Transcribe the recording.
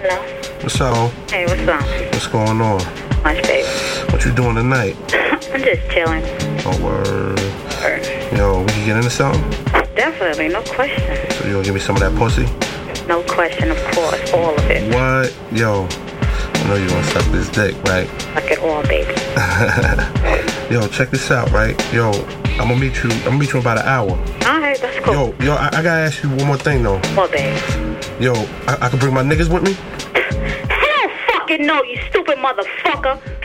Hello? What's up? Hey, what's up? What's going on? Much, baby. What you doing tonight? I'm just chilling. Oh, word. Word. Yo, we can get into something? Definitely, no question. So you gonna give me some of that pussy? No question, of course. All of it. What? Yo, I know you gonna suck this dick, right? Suck it all, baby. Yo, check this out, right? Yo, I'm gonna meet you in about an hour. Alright, that's cool. Yo, I gotta ask you one more thing, though. What, baby? Yo, I can bring my niggas with me? Hell fucking no, you stupid motherfucker.